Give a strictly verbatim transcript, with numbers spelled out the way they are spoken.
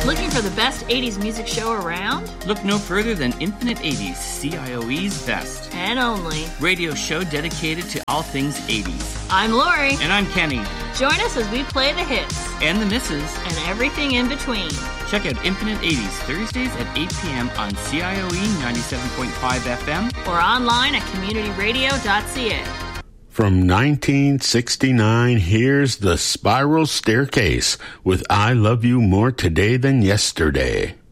Looking for the best eighties music show around? Look no further than Infinite eighties, C I O E's best. And only. Radio show dedicated to all things eighties. I'm Lori. And I'm Kenny. Join us as we play the hits. And the misses. And everything in between. Check out Infinite eighties, Thursdays at eight p.m. on C I O E ninety-seven point five F M. Or online at community radio dot c a. From nineteen sixty-nine, here's The Spiral Staircase with I Love You More Today Than Yesterday.